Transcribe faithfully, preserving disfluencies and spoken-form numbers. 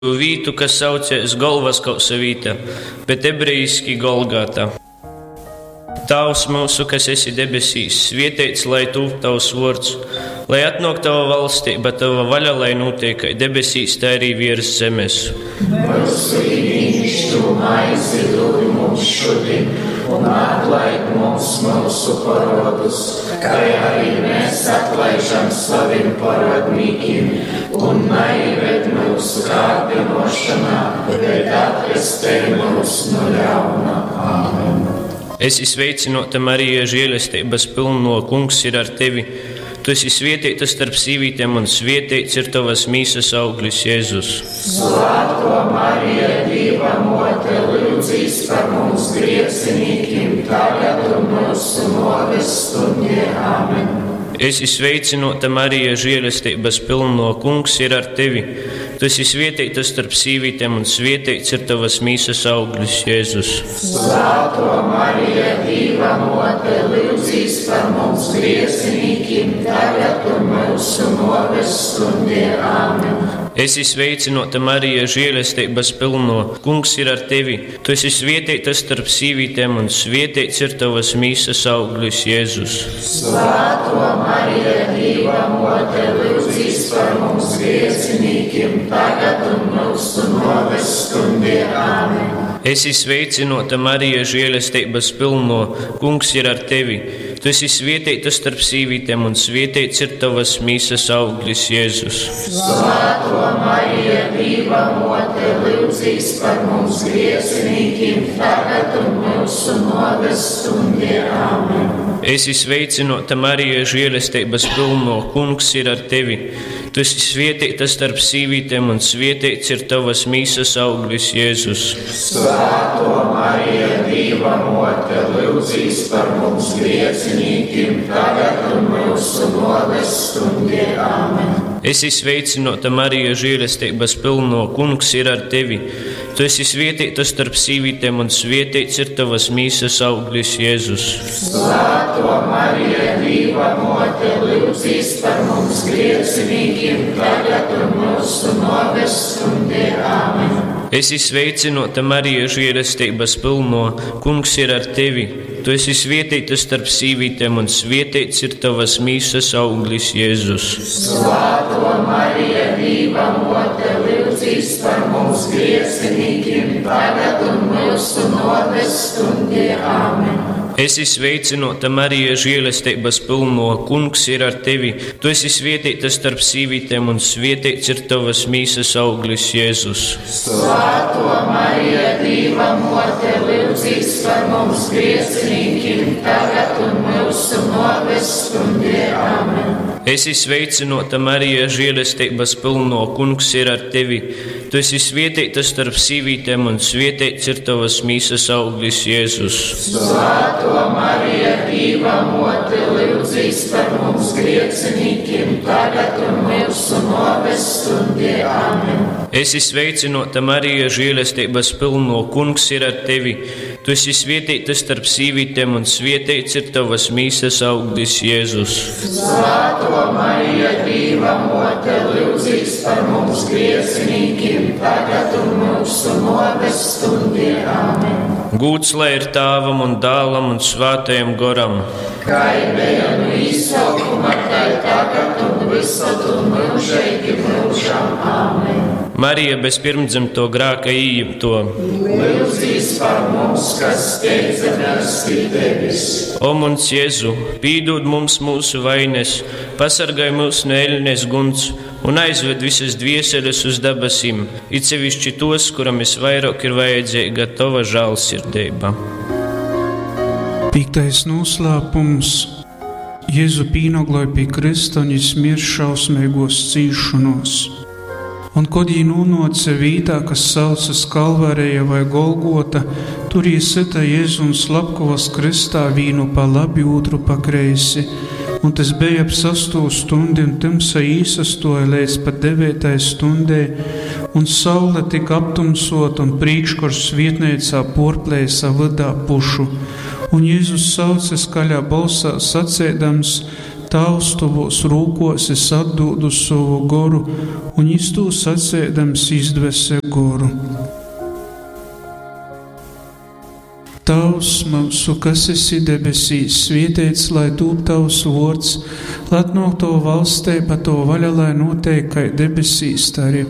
vītu, kas saucies Golvaskausa vīta, bet ebrejiski Golgāta. Tavs mūsu, kas esi debesīs, svētīts lai tūp tavs vārds, lai atnāk tava valstība, tava vaļa, lai notiek kā debesīs, tā arī virs zemes. Mūsu īpašo maizi dod mums šodien, un atlaid mums mūsu parodus, kā arī mēs atlaižam saviem parodnīkiem, un neieved mūsu kārdinošanā, bet atvestī mūs no ļauna. Āmen. Esi sveicinota, Marija, žēlestības pilno, Kungs ir ar tevi. Tu esi svētīta starp sīvītēm, un svētīts ir tavas mīsas auglis, Jēzus. Svētā Marija, Dieva mote, lūdzīs par mums griecinīkiem, tagad un mūsu nāves stundē. Āmen. Esi sveicinota, Marija, žēlestības pilno, Kungs ir ar tevi. Tu esi svētīta starp sīvītēm, un svētīts ir tavas mīsas auglis, Jēzus. Svētā Marija, Dieva mote, lūdzīs par mums griecinīkiem, tagad un mūsu nāves stundē. Āmen. Esi sveicinota, Marija, žēlestības pilno, Kungs ir ar tevi. Tu esi svētīta starp sīvītēm, un svētīts ir tavas mīsas auglis, Jēzus. Svētā Marija, Dieva mote, lūdzīs par mums griecinīkiem, tagad un mūsu nāves stundē. Āmen. Esi sveicinota, Marija, žēlestības pilno, Kungs ir ar tevi. Tu esi svētīta starp sīvītēm, un svētīts ir tavas mīsas auglis, Jēzus. Svētā Marija, Dieva mote, lūdzīs par mums griecinīkiem, tagad un mūsu nāves stundē. Āmen. Esi sveicinota, Marija, žēlestības pilno, Kungs ir ar tevi. Tu esi svētīta starp sīvītēm, un svētīts ir tavas mīsas auglis, Jēzus. Svētā Marija, Dieva mote, lūdzīs par mums griecinīkiem, tagad un mūsu nāves stundē. Āmen. Esi sveicinota, Marija, žēlestības pilno, Kungs ir ar tevi. Tu esi svētīta starp sīvītēm, un svētīts ir tavas mīsas auglis, Jēzus. Svētā Marija, Dieva mote, lūdzīs par mums griecinīkiem, tagad un mūsu nāves stundē. Āmen. Esi sveicinota, Marija, žēlestības pilno, Kungs ir ar tevi. Tu esi svētīta starp sīvītēm, un svētīts ir tavas mīsas auglis, Jēzus. Svētā Marija, Dieva mote, lūdzīs par mums griecinīkiem, tagad un mūsu nāves stundē. Āmen. Esi sveicinota, Marija, žēlestības pilno, Kungs ir ar tevi. Tu esi svētīta starp sīvītēm, un svētīts ir tavas mīsas auglis, Jēzus. Svētā Marija, Dieva mote, lūdzīs par mums griecinīkiem, tagad un mūsu nāves stundē. Āmen. Esi sveicinota, Marija, žēlestības pilno, Kungs ir ar tevi. Tu esi svētīta starp sīvītēm, un svētīts ir tavas mīsas auglis, Jēzus. Svētā Marija, Dieva mote, lūdzīs par mums griecinīkiem, tagad un mūsu nāves stundē. Āmen. Esi sveicinota, Marija, žēlestības pilno, Kungs ir ar tevi. Tu esi svētīta starp sīvītēm, un svētīts ir tavas mīsas auglis, Jēzus. Svētā Marija, Dieva mote, lūdzīs par mums griecinīkiem, tagad un mūsu nāves stundē. Āmen. Gūts lai ir Tēvam un Dēlam un Svētajam Garam. Kā bija no izsaukuma, tā tagad un visad un mūžīgi mūžam. Āmen. Marija bez pirmdzimto grēka ījimto. Lūdzīs par mums, kas steidzamies pie tevis. O mums, Jēzu, pīdod mums mūsu vainas, pasargāj mūs no ēļnes guns un aizved visas dvieseles uz debesīm, it sevišķi tos, kuram visvairāk ir vajadzīga tava žēlsirdība. Piektais noslēpums. Jēzu pīnogloja pie krista un izmirst šausmīgos cīšanos. Un, kad jī nonāca vietā, kas saucas Kalvarija vai Golgota, tur jī sita Jēzu un slapkavas kristā vīnu pa labi, otru pa kreisi. Un tas bija ap sasto stundi, un tumsa īsastoja līdz pat devītai stundai, un saule tika aptumsot, un priekškars vietneicā porplēja vidā pušu. Un Jēzus sauca skaļā balsā sacēdams: Tavs tavos rūkos es atdūdu savu goru, un jis tū sacēdams izdvese goru. Tavs mūsu, kas esi debesīs, svētīts, lai tūp tavs vārds, lai atnāk to valsteiba, to vaļa, lai notiek kā debesīs, tā arī